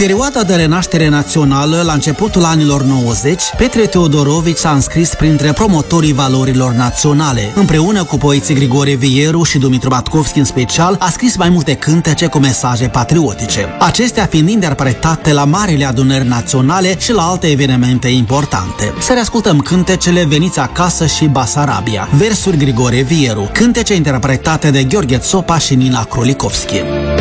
perioada de renaștere națională, la începutul anilor 90, Petre Teodorovici s-a înscris printre promotorii valorilor naționale. Împreună cu poeții Grigore Vieru și Dumitru Batkovski în special, a scris mai multe cântece cu mesaje patriotice, acestea fiind interpretate la marile adunări naționale și la alte evenimente importante. Să reascultăm cântecele Veniți acasă și Basarabia, versuri Grigore Vieru, cântece interpretate de Gheorghe Țopa și Nina Krolikowski.